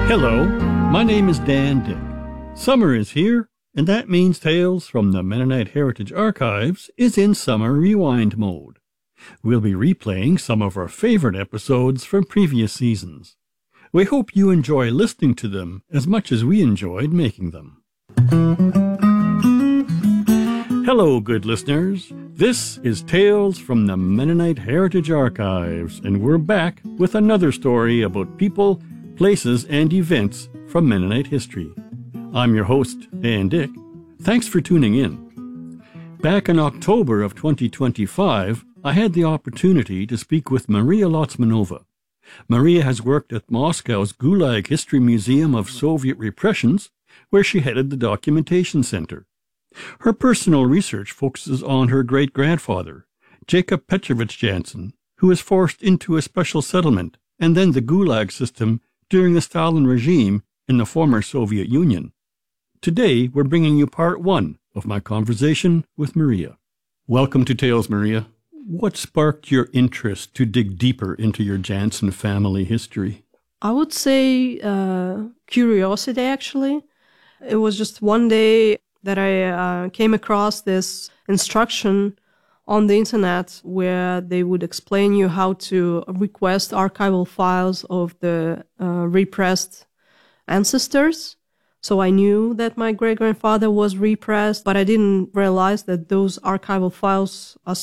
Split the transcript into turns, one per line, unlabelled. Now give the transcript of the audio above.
Hello, my name is Dan Dick. Summer is here, and that means Tales from the Mennonite Heritage Archives is in summer rewind mode. We'll be replaying some of our favorite episodes from previous seasons. We hope you enjoy listening to them as much as we enjoyed making them. Hello, good listeners. This is Tales from the Mennonite Heritage Archives, and we're back with another story about people, places, and events from Mennonite history. I'm your host, Dan Dick. Thanks for tuning in. Back in October of 2025, I had the opportunity to speak with Maria Lotsmanova. Maria has worked at Moscow's Gulag History Museum of Soviet Repressions, where she headed the documentation center. Her personal research focuses on her great-grandfather, Jacob Petrovich Jansen, who was forced into a special settlement and then the Gulag system during the Stalin regime in the former Soviet Union. Today, we're bringing you part one of my conversation with Maria. Welcome to Tales, Maria. What sparked your interest to dig deeper into your Jansen family history?
I would say curiosity, actually. It was just one day that I came across this instruction on the internet where they would explain you how to request archival files of the repressed ancestors. So I knew that my great-grandfather was repressed, but I didn't realize that those archival files are